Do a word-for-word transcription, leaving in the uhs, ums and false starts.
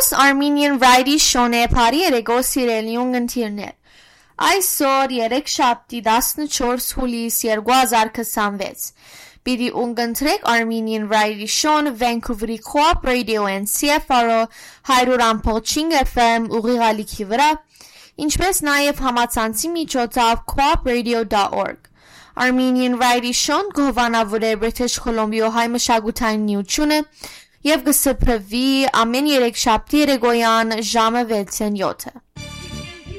Ըստ Armenian Variety շոնե բարի երեկո սիրելի ունգընտիրներ։ Այսօր երեքշաբթի տասնչորս հուլիս երկու հազար քսանվեց։ Պիտի ունգընտրեք Armenian Variety շոն Vancouver-ի Co-op Radio and C F R-ը one hundred point five F M ուղիղալիքի վրա, ինչպես նաև համացանցի միջոցով co-op radio dot org։ Armenian Variety շոն գովանավորե British Columbia հայ մշակութային միությունը և գսփռվի ամեն երեքշաբթի երեկոյան ժամը վեցին յոթը։